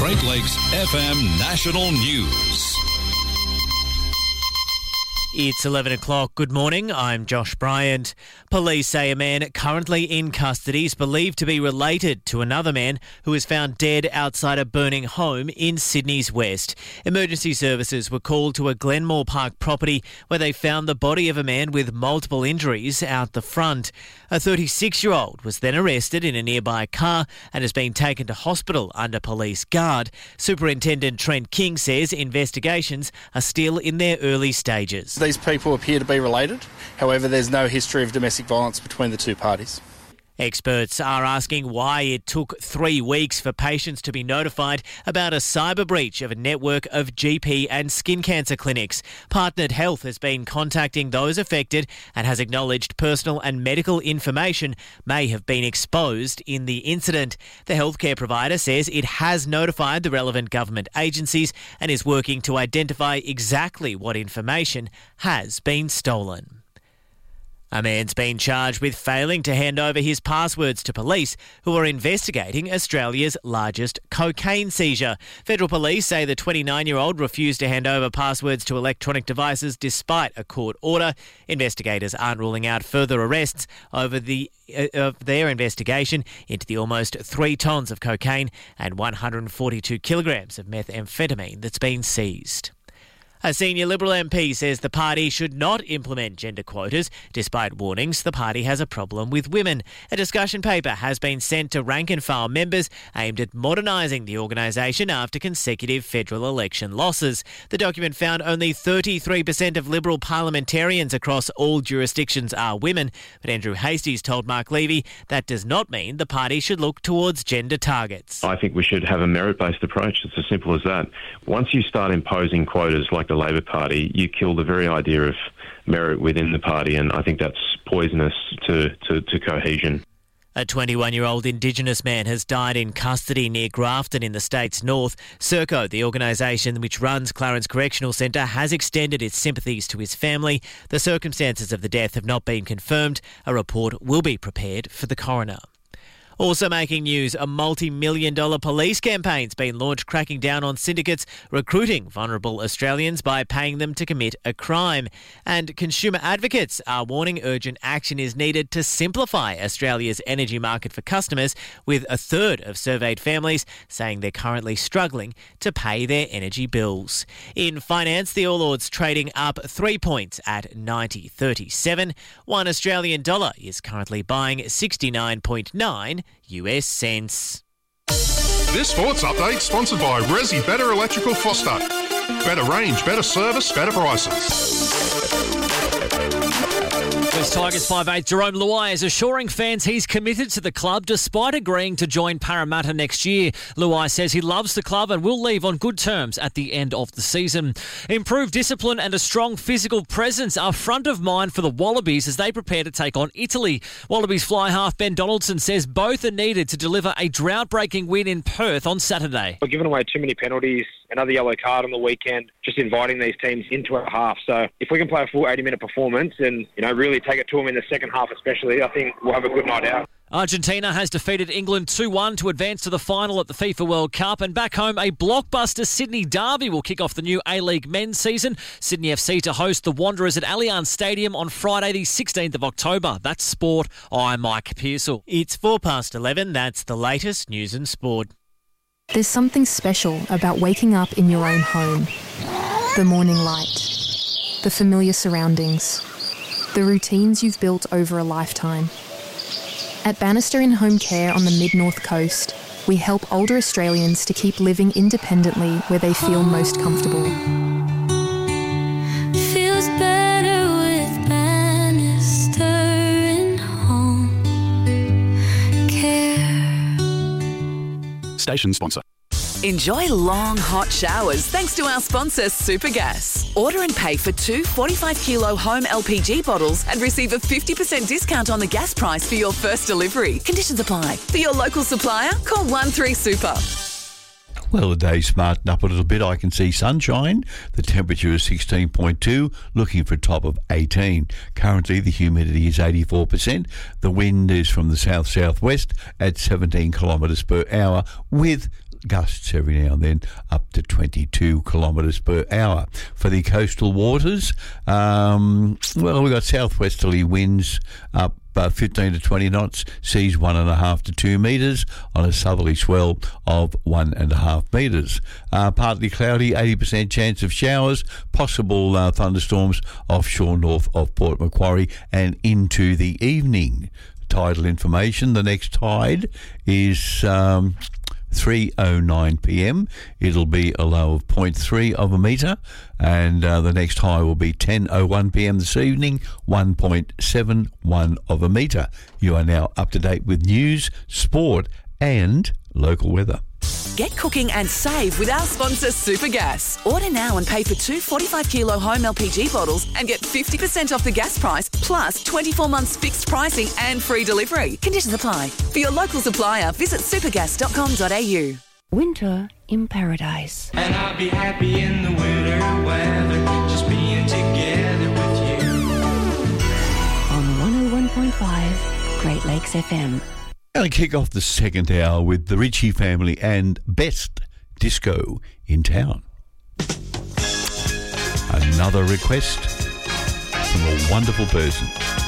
Great Lakes FM National News. It's 11 o'clock. Good morning. I'm Josh Bryant. Police say a man currently in custody is believed to be related to another man who was found dead outside a burning home in Sydney's west. Emergency services were called to a Glenmore Park property where they found the body of a man with multiple injuries out the front. A 36-year-old was then arrested in a nearby car and has been taken to hospital under police guard. Superintendent Trent King says investigations are still in their early stages. These people appear to be related. However, there's no history of domestic violence between the two parties. Experts are asking why it took 3 weeks for patients to be notified about a cyber breach of a network of GP and skin cancer clinics. Partnered Health has been contacting those affected and has acknowledged personal and medical information may have been exposed in the incident. The healthcare provider says it has notified the relevant government agencies and is working to identify exactly what information has been stolen. A man's been charged with failing to hand over his passwords to police who are investigating Australia's largest cocaine seizure. Federal police say the 29-year-old refused to hand over passwords to electronic devices despite a court order. Investigators aren't ruling out further arrests over their investigation into the almost 3 tonnes of cocaine and 142 kilograms of methamphetamine that's been seized. A senior Liberal MP says the party should not implement gender quotas, despite warnings the party has a problem with women. A discussion paper has been sent to rank-and-file members aimed at modernising the organisation after consecutive federal election losses. The document found only 33% of Liberal parliamentarians across all jurisdictions are women, but Andrew Hastie's told Mark Levy that does not mean the party should look towards gender targets. I think we should have a merit-based approach. It's as simple as that. Once you start imposing quotas like the Labor Party, you kill the very idea of merit within the party, and I think that's poisonous to cohesion. A 21-year-old Indigenous man has died in custody near Grafton in the state's north. Serco, the organisation which runs Clarence Correctional Centre, has extended its sympathies to his family. The circumstances of the death have not been confirmed. A report will be prepared for the coroner. Also making news, a multi-million-dollar police campaign's been launched cracking down on syndicates recruiting vulnerable Australians by paying them to commit a crime. And consumer advocates are warning urgent action is needed to simplify Australia's energy market for customers, with a third of surveyed families saying they're currently struggling to pay their energy bills. In finance, the All Ords trading up 3 points at 90.37. $1 Australian dollar is currently buying 69.9 US cents. This sports update sponsored by Resi Better Electrical Foster. Better range, better service, better prices. West Tigers 5'8" Jerome Luai is assuring fans he's committed to the club despite agreeing to join Parramatta next year. Luai says he loves the club and will leave on good terms at the end of the season. Improved discipline and a strong physical presence are front of mind for the Wallabies as they prepare to take on Italy. Wallabies fly half Ben Donaldson says both are needed to deliver a drought-breaking win in Perth on Saturday. We're giving away too many penalties, another yellow card on the weekend, just inviting these teams into a half. So if we can play a full 80-minute performance and, really take it to them in the second half especially, I think we'll have a good night out. Argentina has defeated England 2-1 to advance to the final at the FIFA World Cup. And back home, a blockbuster Sydney derby will kick off the new A-League men's season. Sydney FC to host the Wanderers at Allianz Stadium on Friday the 16th of October. That's sport. I'm Mike Pearsall. It's 11:04. That's the latest news and sport. There's something special about waking up in your own home. The morning light, the familiar surroundings, the routines you've built over a lifetime. At Bannister in Home Care on the Mid-North Coast, we help older Australians to keep living independently where they feel most comfortable. Feels better with Bannister in Home Care. Station sponsor. Enjoy long, hot showers thanks to our sponsor, Supergas. Order and pay for 2 45-kilo home LPG bottles and receive a 50% discount on the gas price for your first delivery. Conditions apply. For your local supplier, call 13-SUPER. Well, the day's smartened up a little bit. I can see sunshine. The temperature is 16.2, looking for a top of 18. Currently, the humidity is 84%. The wind is from the south-southwest at 17 kilometres per hour with gusts every now and then up to 22 kilometres per hour. For the coastal waters, we've got southwesterly winds up 15 to 20 knots, seas 1.5 to 2 metres on a southerly swell of 1.5 metres. Partly cloudy, 80% chance of showers, possible thunderstorms offshore north of Port Macquarie and into the evening. Tidal information, the next tide is 3:09 p.m. It'll be a low of 0.3 of a metre, and the next high will be 10:01 p.m. this evening, 1.71 of a metre. You are now up to date with news, sport and local weather. Get cooking and save with our sponsor Supergas. Order now and pay for 2 45-kilo home LPG bottles and get 50% off the gas price, plus 24 months fixed pricing and free delivery. Conditions apply. For your local supplier, visit supergas.com.au. Winter in paradise. And I'll be happy in the winter weather, just being together with you. On 101.5 Great Lakes FM. Going to kick off the second hour with the Ritchie family and Best Disco in Town. Another request from a wonderful person.